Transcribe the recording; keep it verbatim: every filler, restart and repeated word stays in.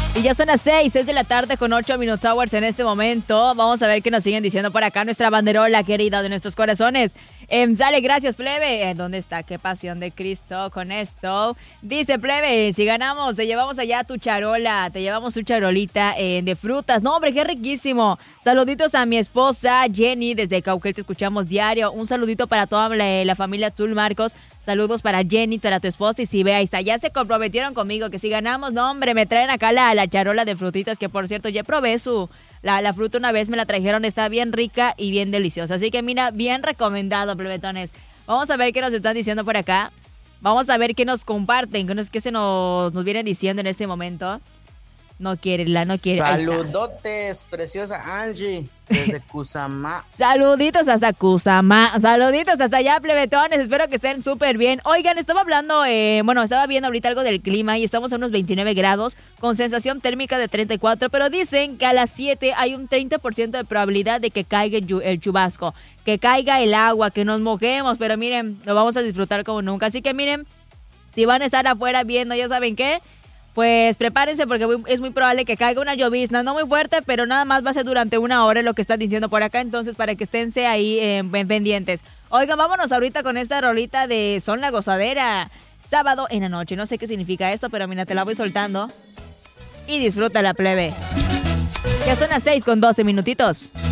Y ya son las seis, seis de la tarde con ocho Minute Hours en este momento. Vamos a ver qué nos siguen diciendo por acá nuestra banderola querida de nuestros corazones. Eh, sale, gracias, plebe. ¿Dónde está? Qué pasión de Cristo con esto. Dice, plebe, si ganamos, te llevamos allá tu charola. Te llevamos su charolita eh, de frutas. No, hombre, qué riquísimo. Saluditos a mi esposa Jenny desde Cauquel, te escuchamos diario. Un saludito para toda la, la familia Tul Marcos. Saludos para Jenny, para tu esposa. Y si ve, ahí está, ya se comprometieron conmigo que si ganamos, no, hombre, me traen acá la, la charola de frutitas, que por cierto, ya probé su, la, la fruta una vez, me la trajeron, está bien rica y bien deliciosa. Así que mira, bien recomendado, plebetones. Vamos a ver qué nos están diciendo por acá. Vamos a ver qué nos comparten, qué, nos, qué se nos, nos vienen diciendo en este momento. No quiere, la no quiere. Saludotes, preciosa Angie, desde Cusama. Saluditos hasta Cusama. Saluditos hasta allá, plebetones. Espero que estén súper bien. Oigan, estaba hablando, eh, bueno, estaba viendo ahorita algo del clima y estamos a unos veintinueve grados con sensación térmica de treinta y cuatro, pero dicen que a las siete hay un treinta por ciento de probabilidad de que caiga el, el chubasco, que caiga el agua, que nos mojemos, pero miren, lo vamos a disfrutar como nunca. Así que miren, si van a estar afuera viendo, ya saben qué, pues prepárense porque es muy probable que caiga una llovizna, no muy fuerte, pero nada más va a ser durante una hora lo que están diciendo por acá, entonces para que esténse ahí eh, pendientes. Oigan, vámonos ahorita con esta rolita de Son la Gozadera, sábado en la noche. No sé qué significa esto, pero mira, te la voy soltando y disfruta la plebe. Ya son las seis con doce minutitos.